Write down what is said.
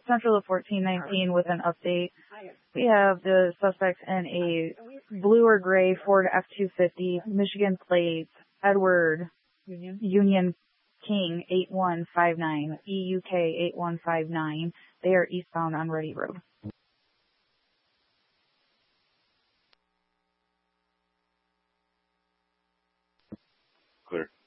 Central of 1419 with an update. We have the suspect in a blue or gray Ford F-250, Michigan plates, Edward Union King 8159, EUK 8159. They are eastbound on Ready Road. Clear.